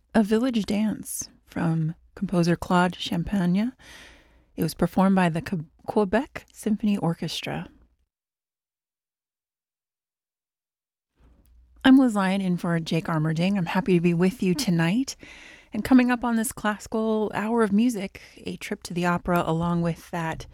A Village Dance from composer Claude Champagne. It was performed by the Quebec Symphony Orchestra. I'm Liz Lyon in for Jake Armerding. I'm happy to be with you tonight. And coming up on this classical hour of music, a trip to the opera along with that